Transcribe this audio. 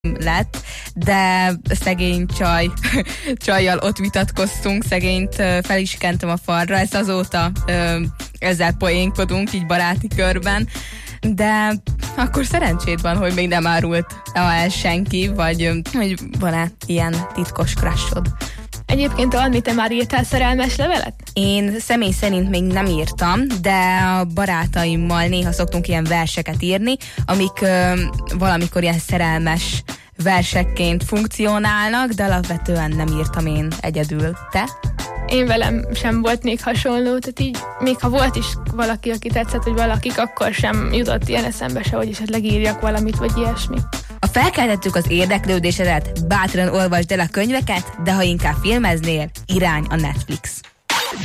lett, de szegény csajjal ott vitatkoztunk, szegényt fel is kentem a falra, ezt azóta ezzel poénkodunk így baráti körben, de akkor szerencséd van, hogy még nem árult el senki, vagy hogy van-e ilyen titkos crushod. Egyébként, Anni, te már írtál szerelmes levelet? Én személy szerint még nem írtam, de a barátaimmal néha szoktunk ilyen verseket írni, amik valamikor ilyen szerelmes versekként funkcionálnak, de alapvetően nem írtam én egyedül. Te? Én velem sem volt még hasonló, tehát így, még ha volt is valaki, aki tetszett, vagy valakik, akkor sem jutott ilyen eszembe se, hogy esetleg írjak valamit, vagy ilyesmi. Ha felkeltettük az érdeklődésedet, bátran olvasd el a könyveket, de ha inkább filmeznél, irány a Netflix.